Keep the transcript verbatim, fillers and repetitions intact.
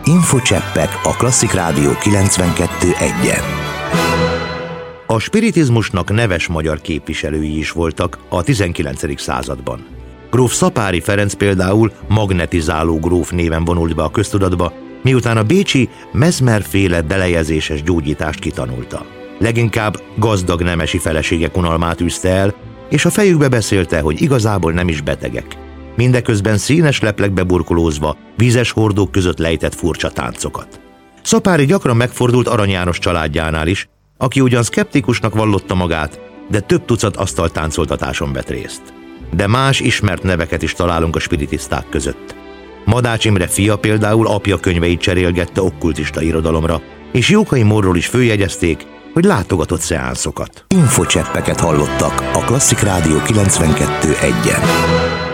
Infocseppek a Klasszik Rádió kilencvenkettő egyen. A spiritizmusnak neves magyar képviselői is voltak a tizenkilencedik században. Gróf Szapáry Ferenc például magnetizáló gróf néven vonult be a köztudatba, miután a bécsi Mesmer-féle belejezéses gyógyítást kitanulta. Leginkább gazdag nemesi feleségek unalmát űzte el, és a fejükbe beszélte, hogy igazából nem is betegek. Mindeközben színes leplekbe burkolózva, vízes hordók között lejtett furcsa táncokat. Szapáry gyakran megfordult Arany János családjánál is, aki ugyan szkeptikusnak vallotta magát, de több tucat asztaltáncoltatáson vett részt. De más ismert neveket is találunk a spiritiszták között. Madács Imre fia például apja könyveit cserélgette okkultista irodalomra, és Jókai Mórról is főjegyezték, hogy látogatott szeánszokat. Infocseppeket hallottak a Klasszik Rádió kilencvenkettő egyen.